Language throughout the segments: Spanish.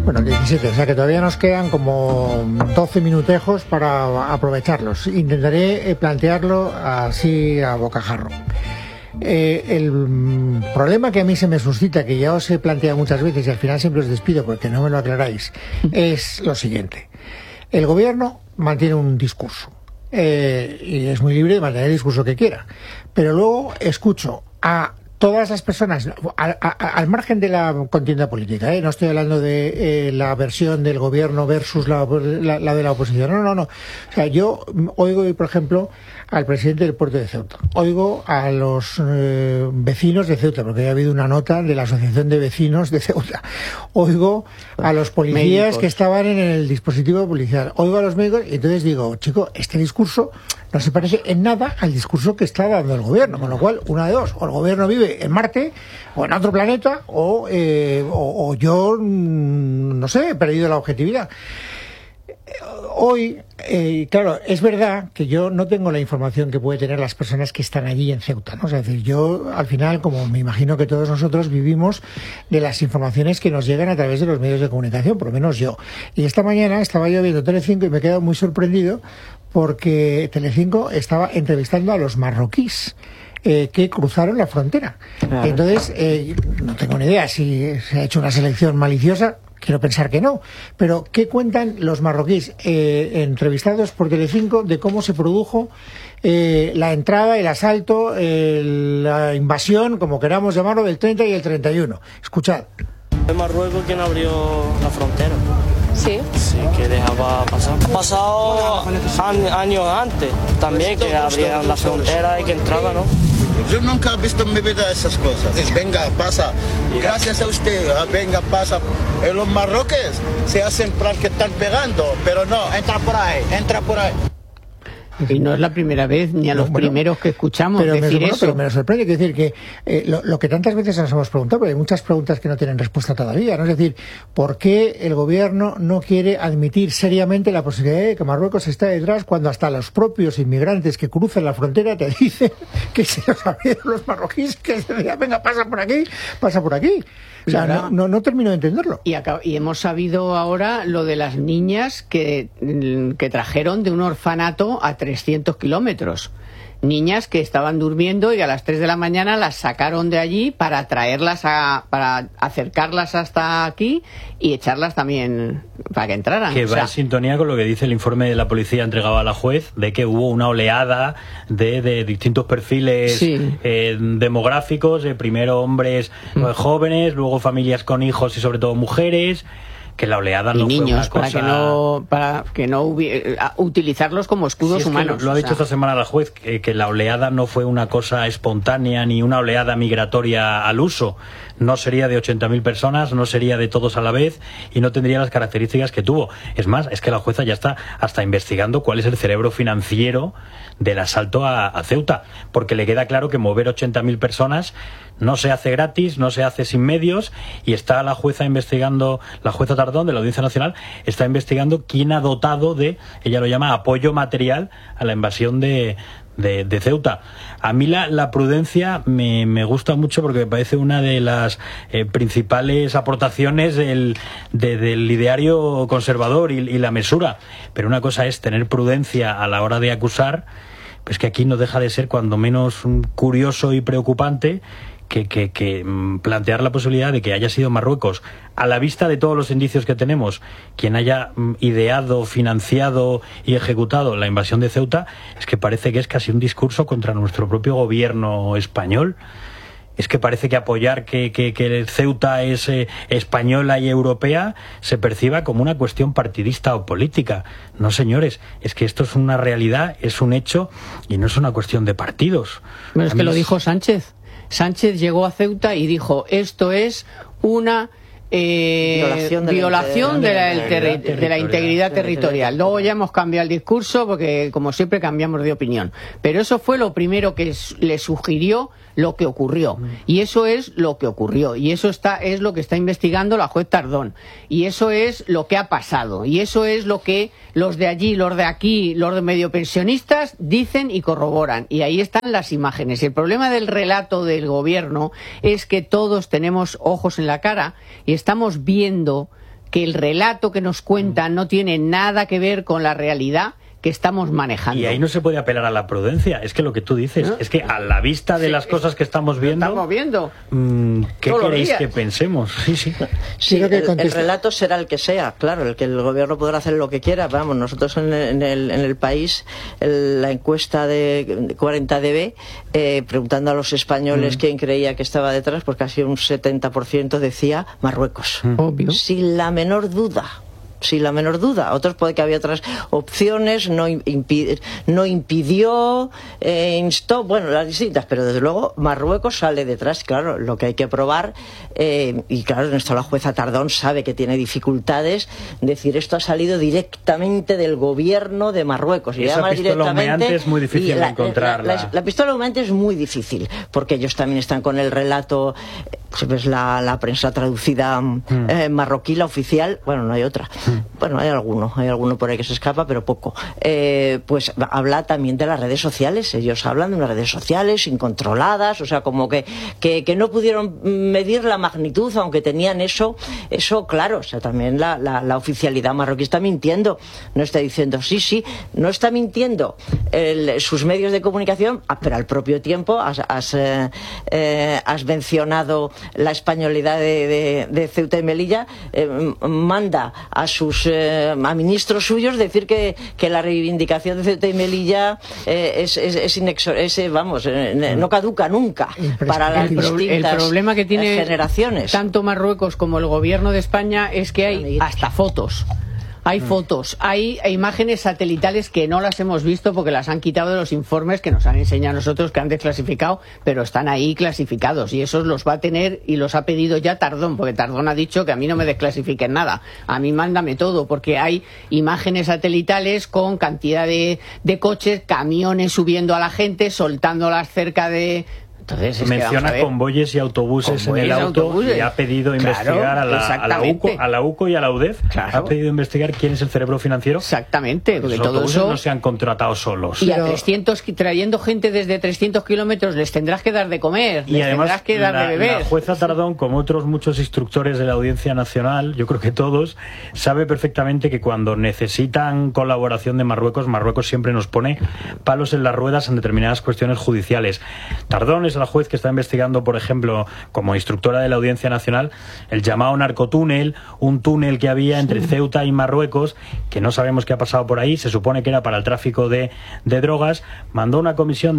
Bueno, 17, o sea que todavía nos quedan como 12 minutejos para aprovecharlos. Intentaré plantearlo así a bocajarro. El problema que a mí se me suscita, que ya os he planteado muchas veces y al final siempre os despido porque no me lo aclaráis, es lo siguiente. El gobierno mantiene un discurso y es muy libre de mantener el discurso que quiera, pero luego escucho a todas las personas, al margen de la contienda política, no estoy hablando de la versión del gobierno versus la de la oposición, no. O sea, yo oigo, por ejemplo, al presidente del puerto de Ceuta, oigo a los vecinos de Ceuta, porque ha habido una nota de la Asociación de Vecinos de Ceuta, oigo a los policías médicos que estaban en el dispositivo policial, oigo a los médicos, y entonces digo, chico, este discurso no se parece en nada al discurso que está dando el gobierno, con lo cual, una de dos, o el gobierno vive en Marte o en otro planeta, o yo, no sé, he perdido la objetividad. Hoy, claro, es verdad que yo no tengo la información que puede tener las personas que están allí en Ceuta, ¿no? Es decir, yo, al final, como me imagino que todos nosotros, vivimos de las informaciones que nos llegan a través de los medios de comunicación, por lo menos yo. Y esta mañana estaba yo viendo Telecinco y me he quedado muy sorprendido porque Telecinco estaba entrevistando a los marroquíes que cruzaron la frontera. Claro. Entonces, no tengo ni idea si se ha hecho una selección maliciosa. Quiero pensar que no, pero ¿qué cuentan los marroquíes entrevistados por Telecinco de cómo se produjo la entrada, el asalto, la invasión, como queramos llamarlo, del 30 y el 31? Escuchad. ¿Es Marruecos quien abrió la frontera? Sí. Sí, que dejaba pasar. Ha pasado años antes también que abrían la frontera y que entraba, ¿no? Yo nunca he visto en mi vida esas cosas. Venga, pasa. Gracias a usted, venga, pasa. Los marroquíes se hacen plan que están pegando, pero no, entra por ahí. Y no es la primera vez, ni a los primeros que escuchamos decir eso. Pero me sorprende, quiero decir que lo que tantas veces nos hemos preguntado, porque hay muchas preguntas que no tienen respuesta todavía, ¿no? Es decir, ¿por qué el gobierno no quiere admitir seriamente la posibilidad de que Marruecos esté detrás cuando hasta los propios inmigrantes que cruzan la frontera te dicen que se los abrieron los marroquíes, que se decían, venga, pasa por aquí? O sea, no termino de entenderlo. Y hemos sabido ahora lo de las niñas que trajeron de un orfanato a 300 kilómetros. Niñas que estaban durmiendo y a las 3 de la mañana las sacaron de allí para traerlas para acercarlas hasta aquí y echarlas también para que entraran. Que va en sintonía con lo que dice el informe de la policía entregado a la juez, de que hubo una oleada de distintos perfiles demográficos, primero hombres jóvenes, luego familias con hijos y sobre todo mujeres. Que la oleada no niños, fue una cosa... para que no hubiera, utilizarlos como escudos humanos. Lo ha dicho esta semana la juez, que la oleada no fue una cosa espontánea ni una oleada migratoria al uso. No sería de 80.000 personas, no sería de todos a la vez y no tendría las características que tuvo. Es más, es que la jueza ya está hasta investigando cuál es el cerebro financiero del asalto a Ceuta, porque le queda claro que mover 80.000 personas no se hace gratis, no se hace sin medios, y está la jueza investigando, la jueza Tardón de la Audiencia Nacional está investigando quién ha dotado de, ella lo llama apoyo material a la invasión de Ceuta. A mí la prudencia me gusta mucho porque me parece una de las principales aportaciones del ideario conservador y la mesura, pero una cosa es tener prudencia a la hora de acusar, pues que aquí no deja de ser cuando menos curioso y preocupante que plantear la posibilidad de que haya sido Marruecos, a la vista de todos los indicios que tenemos, quien haya ideado, financiado y ejecutado la invasión de Ceuta. Es que parece que es casi un discurso contra nuestro propio gobierno español. Es que parece que apoyar que Ceuta es española y europea se perciba como una cuestión partidista o política. No, señores, es que esto es una realidad, es un hecho y no es una cuestión de partidos. Bueno, es que lo dijo Sánchez. Sánchez llegó a Ceuta y dijo, esto es una violación de la integridad territorial. Luego ya hemos cambiado el discurso porque, como siempre, cambiamos de opinión. Pero eso fue lo primero que le sugirió lo que ocurrió. Y eso es lo que ocurrió. Y eso es lo que está investigando la juez Tardón. Y eso es lo que ha pasado. Y eso es lo que los de allí, los de aquí, los de medio pensionistas dicen y corroboran. Y ahí están las imágenes. El problema del relato del gobierno es que todos tenemos ojos en la cara y estamos viendo que el relato que nos cuentan no tiene nada que ver con la realidad que estamos manejando. Y ahí no se puede apelar a la prudencia. Es que lo que tú dices, ¿no? Es que a la vista de las cosas que estamos viendo, ¿qué queréis que pensemos? Sí, el relato será el que sea, claro, el que el gobierno podrá hacer lo que quiera. Vamos, nosotros en el país, la encuesta de 40DB, preguntando a los españoles quién creía que estaba detrás, pues casi un 70% decía Marruecos. Obvio. Sin la menor duda. Otros puede que había otras opciones, no impidió, instó, bueno, las distintas, pero desde luego Marruecos sale detrás. Claro, lo que hay que probar, y claro, en esto la jueza Tardón sabe que tiene dificultades, decir esto ha salido directamente del gobierno de Marruecos. Y esa pistola humeante es muy difícil de encontrarla. La pistola humeante es muy difícil, porque ellos también están con el relato, pues ves la prensa traducida marroquí, la oficial, bueno, no hay otra. Bueno, hay alguno por ahí que se escapa, pero poco. Pues habla también de las redes sociales. Ellos hablan de unas redes sociales incontroladas, o sea, como que no pudieron medir la magnitud, aunque tenían eso claro. O sea, también la oficialidad marroquí está mintiendo. No está diciendo sí, no está mintiendo sus medios de comunicación, pero al propio tiempo has mencionado la españolidad de Ceuta y Melilla, manda a ministros suyos decir que la reivindicación de Ceuta y Melilla no caduca nunca para las distintas el problema que tiene generaciones. Tanto Marruecos como el gobierno de España es que hay hasta fotos. Hay fotos, hay imágenes satelitales que no las hemos visto porque las han quitado de los informes que nos han enseñado a nosotros, que han desclasificado, pero están ahí clasificados y esos los va a tener y los ha pedido ya Tardón, porque Tardón ha dicho que a mí no me desclasifiquen nada, a mí mándame todo, porque hay imágenes satelitales con cantidad de coches, camiones subiendo a la gente, soltándolas cerca de... Entonces, menciona convoyes y autobuses en el auto y ha pedido investigar a la UCO y a la UDEF. Claro. Ha pedido investigar quién es el cerebro financiero. Exactamente. Porque todo eso no se han contratado solos. Y a 300, trayendo gente desde 300 kilómetros, les tendrás que dar de comer, y les además, tendrás que dar de beber. La jueza Tardón, como otros muchos instructores de la Audiencia Nacional, yo creo que todos, sabe perfectamente que cuando necesitan colaboración de Marruecos siempre nos pone palos en las ruedas en determinadas cuestiones judiciales. Tardón es la juez que está investigando, por ejemplo, como instructora de la Audiencia Nacional, el llamado narcotúnel, un túnel que había entre Ceuta y Marruecos, que no sabemos qué ha pasado por ahí, se supone que era para el tráfico de drogas, mandó una comisión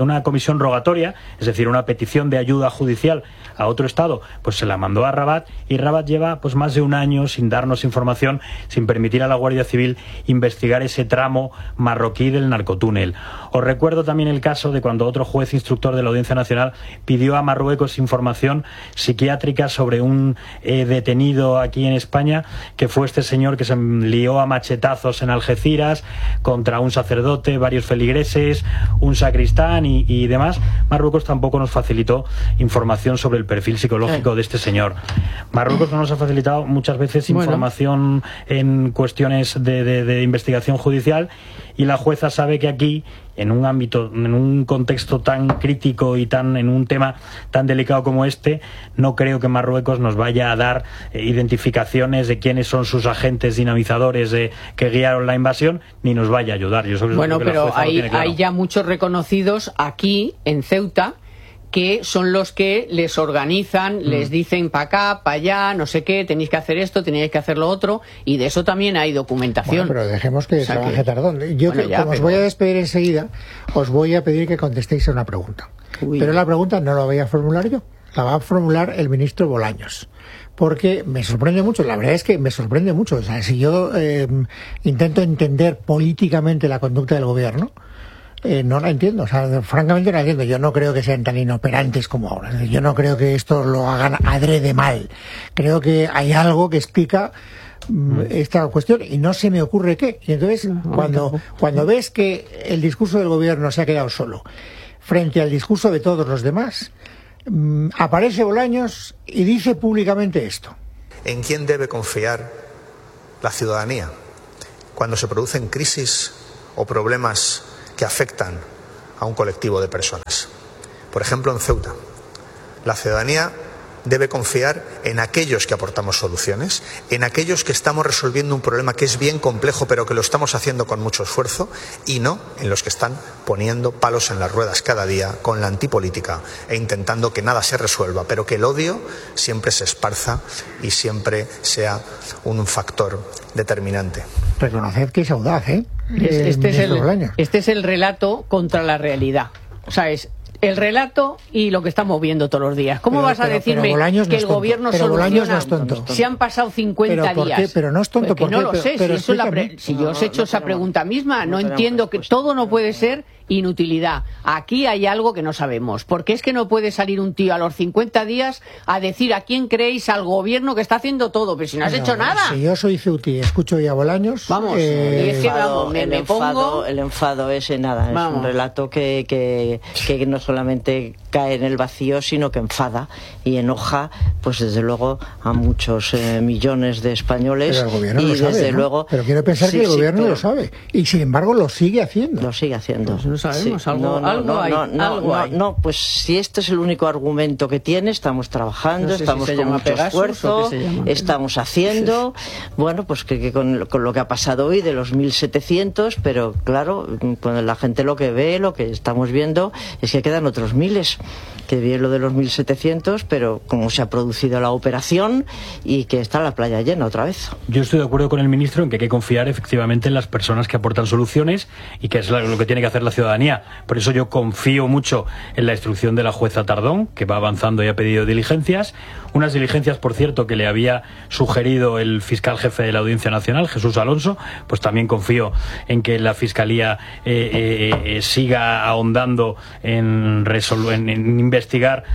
rogatoria, es decir, una petición de ayuda judicial a otro estado, pues se la mandó a Rabat, y Rabat lleva pues más de un año sin darnos información, sin permitir a la Guardia Civil investigar ese tramo marroquí del narcotúnel. Os recuerdo también el caso de cuando otro juez instructor de la Audiencia Nacional pidió a Marruecos información psiquiátrica sobre un detenido aquí en España, que fue este señor que se lió a machetazos en Algeciras contra un sacerdote, varios feligreses, un sacristán y demás. Marruecos tampoco nos facilitó información sobre el perfil psicológico de este señor. Marruecos no nos ha facilitado muchas veces información en cuestiones de investigación judicial, y la jueza sabe que aquí, en un ámbito, en un contexto tan crítico y en un tema tan delicado como este, no creo que Marruecos nos vaya a dar identificaciones de quiénes son sus agentes dinamizadores que guiaron la invasión, ni nos vaya a ayudar. Pero hay ya muchos reconocidos aquí en Ceuta que son los que les organizan, les dicen para acá, para allá, no sé qué, tenéis que hacer esto, tenéis que hacer lo otro, y de eso también hay documentación. Bueno, pero dejemos que trabaje Tardón. Os voy a despedir enseguida, os voy a pedir que contestéis a una pregunta. Pero la pregunta no la voy a formular yo, la va a formular el ministro Bolaños. Porque me sorprende mucho, la verdad es que me sorprende mucho. O sea, si yo intento entender políticamente la conducta del gobierno, no la entiendo, o sea, francamente no la entiendo. Yo no creo que sean tan inoperantes como ahora. Yo no creo que esto lo hagan adrede mal. Creo que hay algo que explica esta cuestión y no se me ocurre qué. Y entonces, cuando ves que el discurso del gobierno se ha quedado solo frente al discurso de todos los demás, aparece Bolaños y dice públicamente esto. ¿En quién debe confiar la ciudadanía cuando se producen crisis o problemas que afectan a un colectivo de personas? Por ejemplo, en Ceuta, la ciudadanía debe confiar en aquellos que aportamos soluciones, en aquellos que estamos resolviendo un problema que es bien complejo pero que lo estamos haciendo con mucho esfuerzo, y no en los que están poniendo palos en las ruedas cada día con la antipolítica e intentando que nada se resuelva, pero que el odio siempre se esparza y siempre sea un factor determinante. Reconoced que es audaz, ¿eh? Este es el relato contra la realidad. O sea, es el relato y lo que estamos viendo todos los días. ¿Cómo vas a decirme que el gobierno soluciona? Si han pasado 50 días. Pero no es tonto. Porque no lo sé. Si yo os he hecho esa pregunta misma, no entiendo que todo no puede ser inutilidad. Aquí hay algo que no sabemos. Porque es que no puede salir un tío a los 50 días a decir a quién creéis, al gobierno que está haciendo todo, pero si no has hecho nada. Si yo soy Ceuti y escucho ya Bolaños, vamos, el enfado ese nada. Es un relato que no solamente cae en el vacío, sino que enfada y enoja, pues desde luego a muchos millones de españoles. Pero el gobierno y lo sabe, desde ¿no? luego. Pero quiero pensar que el gobierno lo sabe y sin embargo lo sigue haciendo. Lo sigue haciendo. Pues no sabemos, algo hay. No, pues si este es el único argumento que tiene, estamos trabajando, estamos con mucho esfuerzo, estamos haciendo, bueno, pues que con lo que ha pasado hoy de los 1.700, pero claro, cuando la gente lo que ve, lo que estamos viendo es que quedan otros miles, que bien lo de los 1.700, pero como se ha producido la operación y que está la playa llena otra vez. Yo estoy de acuerdo con el ministro en que hay que confiar efectivamente en las personas que aportan soluciones y que es lo que tiene que hacer la ciudadanía. Por eso yo confío mucho en la instrucción de la jueza Tardón, que va avanzando y ha pedido diligencias. Unas diligencias, por cierto, que le había sugerido el fiscal jefe de la Audiencia Nacional, Jesús Alonso. Pues también confío en que la Fiscalía siga ahondando en investigar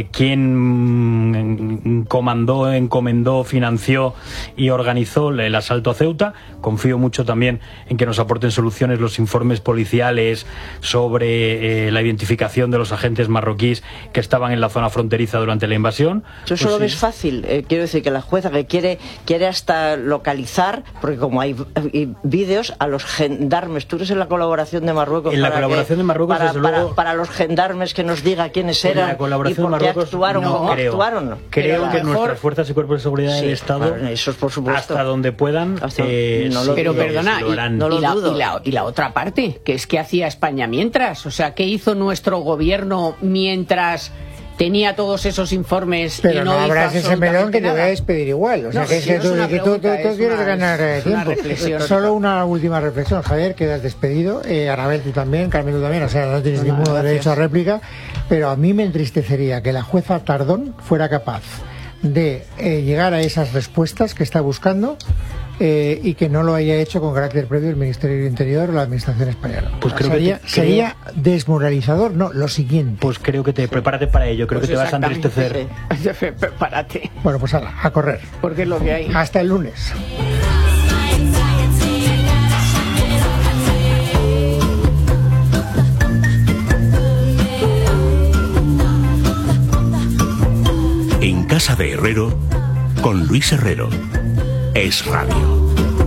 quién comandó, encomendó, financió y organizó el asalto a Ceuta. Confío mucho también en que nos aporten soluciones los informes policiales sobre la identificación de los agentes marroquíes que estaban en la zona fronteriza durante la invasión. Eso lo ves fácil. Quiero decir que la jueza que quiere hasta localizar, porque como hay vídeos, a los gendarmes. Tú eres en la colaboración de Marruecos. En la colaboración de Marruecos, desde luego. Para los gendarmes que nos diga quiénes eran y por qué actuaron como actuaron. Creo que nuestras fuerzas y cuerpos de seguridad del Estado, eso por supuesto, hasta donde puedan, pero perdona, y la otra parte, que es que hacía España mientras, o sea, ¿qué hizo nuestro gobierno mientras tenía todos esos informes? Pero y no abras ese melón que te voy a despedir igual. O sea, tú quieres ganar tiempo. Solo una última reflexión, Javier, quedas despedido. Anabel, tú también, Carmen, tú también. O sea, no tienes ningún derecho a réplica. Pero a mí me entristecería que la jueza Tardón fuera capaz de llegar a esas respuestas que está buscando. Y que no lo haya hecho con carácter previo el Ministerio del Interior o la Administración española. Pues sería desmoralizador, no, lo siguiente. Pues creo que prepárate para ello, creo que te vas a entristecer. Prepárate. Bueno, pues a correr. Porque es lo que hay. Hasta el lunes. En Casa de Herrero, con Luis Herrero. Es Radio.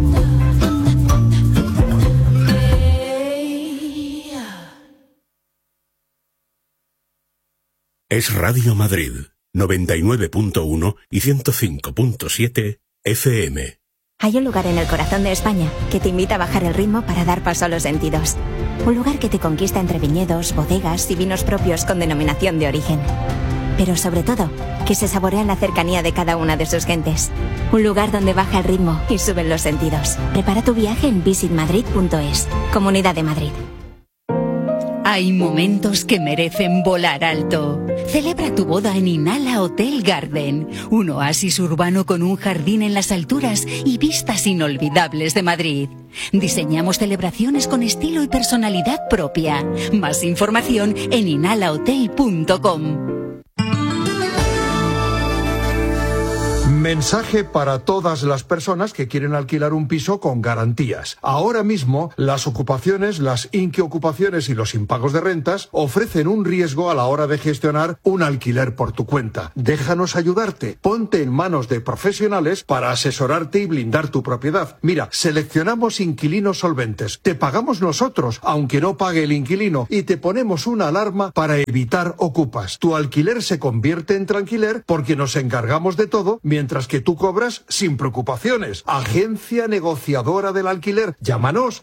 Es Radio Madrid, 99.1 y 105.7 FM. Hay un lugar en el corazón de España que te invita a bajar el ritmo para dar paso a los sentidos. Un lugar que te conquista entre viñedos, bodegas y vinos propios con denominación de origen. Pero sobre todo, que se saborea la cercanía de cada una de sus gentes. Un lugar donde baja el ritmo y suben los sentidos. Prepara tu viaje en visitmadrid.es. Comunidad de Madrid. Hay momentos que merecen volar alto. Celebra tu boda en Inala Hotel Garden, un oasis urbano con un jardín en las alturas y vistas inolvidables de Madrid. Diseñamos celebraciones con estilo y personalidad propia. Más información en inalahotel.com. Mensaje para todas las personas que quieren alquilar un piso con garantías. Ahora mismo, las ocupaciones, las inquiocupaciones y los impagos de rentas ofrecen un riesgo a la hora de gestionar un alquiler por tu cuenta. Déjanos ayudarte. Ponte en manos de profesionales para asesorarte y blindar tu propiedad. Mira, seleccionamos inquilinos solventes. Te pagamos nosotros, aunque no pague el inquilino, y te ponemos una alarma para evitar ocupas. Tu alquiler se convierte en tranquiler porque nos encargamos de todo, mientras que tú cobras sin preocupaciones. Agencia negociadora del alquiler. Llámanos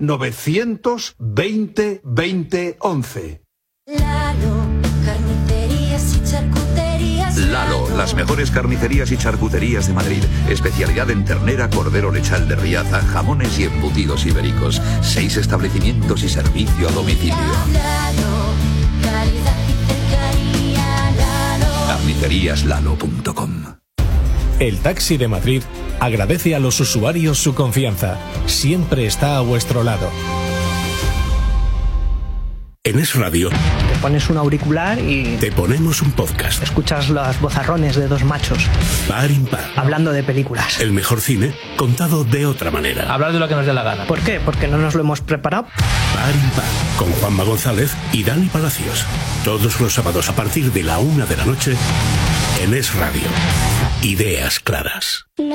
920 20 11. Lalo, las mejores carnicerías y charcuterías de Madrid. Especialidad en ternera, cordero lechal de Riaza, jamones y embutidos ibéricos. 6 establecimientos y servicio a domicilio. Carniceríaslalo.com. El Taxi de Madrid agradece a los usuarios su confianza. Siempre está a vuestro lado. En Es Radio te pones un auricular y te ponemos un podcast. Escuchas los vozarrones de dos machos par impar, hablando de películas. El mejor cine contado de otra manera. Hablar de lo que nos dé la gana. ¿Por qué? Porque no nos lo hemos preparado. Par impar, con Juanma González y Dani Palacios. Todos los sábados a partir de la 1 de la noche en Es Radio. Ideas claras.